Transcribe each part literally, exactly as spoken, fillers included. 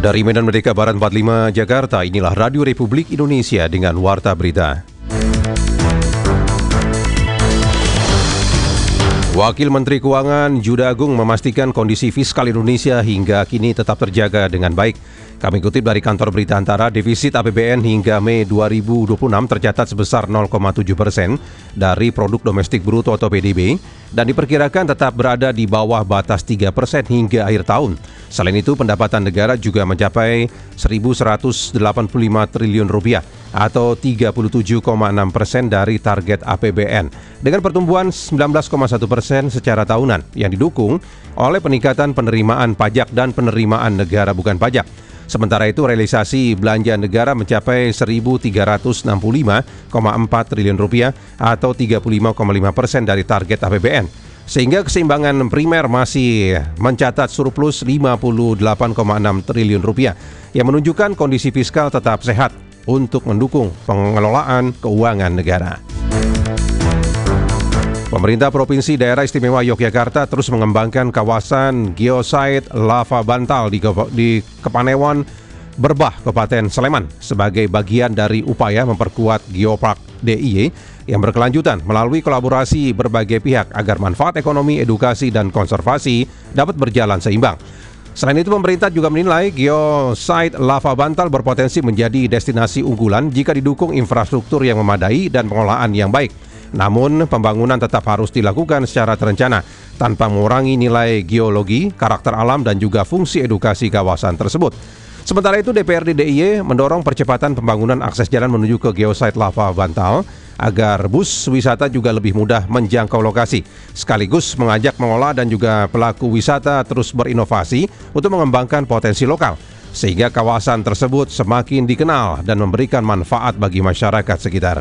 Dari Medan Merdeka Barat empat puluh lima Jakarta, inilah Radio Republik Indonesia dengan Warta Berita. Wakil Menteri Keuangan Juda Agung memastikan kondisi fiskal Indonesia hingga kini tetap terjaga dengan baik. Kami kutip dari Kantor Berita Antara, defisit A P B N hingga Mei dua ribu dua puluh enam tercatat sebesar nol koma tujuh persen dari produk domestik bruto atau P D B dan diperkirakan tetap berada di bawah batas tiga persen hingga akhir tahun. Selain itu, pendapatan negara juga mencapai seribu seratus delapan puluh lima triliun rupiah atau tiga puluh tujuh koma enam persen dari target A P B N dengan pertumbuhan sembilan belas koma satu persen secara tahunan yang didukung oleh peningkatan penerimaan pajak dan penerimaan negara bukan pajak. Sementara itu, realisasi belanja negara mencapai seribu tiga ratus enam puluh lima koma empat triliun rupiah atau tiga puluh lima koma lima persen dari target A P B N. Sehingga keseimbangan primer masih mencatat surplus lima puluh delapan koma enam triliun rupiah yang menunjukkan kondisi fiskal tetap sehat untuk mendukung pengelolaan keuangan negara. Pemerintah Provinsi Daerah Istimewa Yogyakarta terus mengembangkan kawasan geosite lava bantal di, di Kepanewon, Berbah, Kabupaten Sleman sebagai bagian dari upaya memperkuat Geopark D I Y yang berkelanjutan melalui kolaborasi berbagai pihak agar manfaat ekonomi, edukasi, dan konservasi dapat berjalan seimbang. Selain itu, pemerintah juga menilai geosite lava bantal berpotensi menjadi destinasi unggulan jika didukung infrastruktur yang memadai dan pengolahan yang baik. Namun, pembangunan tetap harus dilakukan secara terencana tanpa mengurangi nilai geologi, karakter alam, dan juga fungsi edukasi kawasan tersebut. Sementara itu, D P R D D I Y mendorong percepatan pembangunan akses jalan menuju ke geosite lava bantal agar bus wisata juga lebih mudah menjangkau lokasi, sekaligus mengajak mengolah dan juga pelaku wisata terus berinovasi untuk mengembangkan potensi lokal, sehingga kawasan tersebut semakin dikenal dan memberikan manfaat bagi masyarakat sekitar.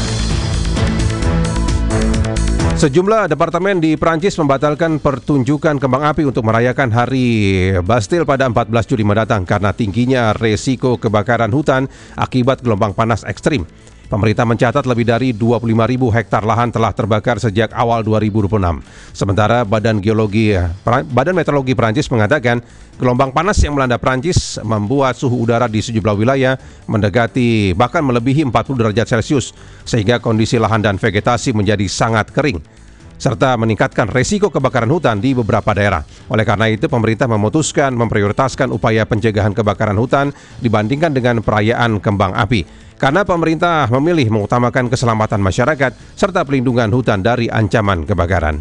Sejumlah departemen di Prancis membatalkan pertunjukan kembang api untuk merayakan Hari Bastille pada empat belas Juli mendatang karena tingginya resiko kebakaran hutan akibat gelombang panas ekstrim. Pemerintah mencatat lebih dari dua puluh lima ribu hektar lahan telah terbakar sejak awal dua ribu dua puluh enam. Sementara Badan Geologi Badan Meteorologi Prancis mengatakan gelombang panas yang melanda Prancis membuat suhu udara di sejumlah wilayah mendekati bahkan melebihi empat puluh derajat Celcius sehingga kondisi lahan dan vegetasi menjadi sangat kering serta meningkatkan resiko kebakaran hutan di beberapa daerah. Oleh karena itu, pemerintah memutuskan memprioritaskan upaya pencegahan kebakaran hutan dibandingkan dengan perayaan kembang api. Karena pemerintah memilih mengutamakan keselamatan masyarakat serta pelindungan hutan dari ancaman kebakaran.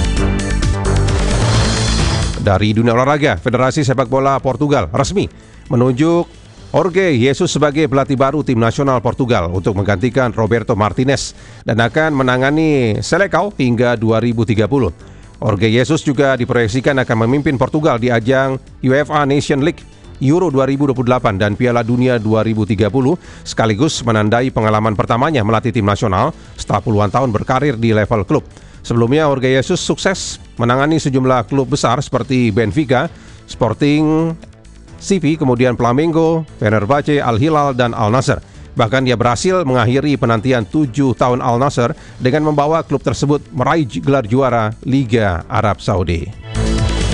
Dari dunia olahraga, Federasi Sepak Bola Portugal resmi menunjuk Jorge Jesus sebagai pelatih baru tim nasional Portugal untuk menggantikan Roberto Martinez dan akan menangani Seleção hingga dua ribu tiga puluh. Jorge Jesus juga diproyeksikan akan memimpin Portugal di ajang UEFA Nation League, Euro dua ribu dua puluh delapan dan Piala Dunia dua ribu tiga puluh, sekaligus menandai pengalaman pertamanya melatih tim nasional setelah puluhan tahun berkarir di level klub. Sebelumnya, Jorge Jesus sukses menangani sejumlah klub besar seperti Benfica, Sporting C P, kemudian Flamengo, Fenerbahce, Al Hilal, dan Al Nassr. Bahkan dia berhasil mengakhiri penantian tujuh tahun Al Nassr dengan membawa klub tersebut meraih gelar juara Liga Arab Saudi.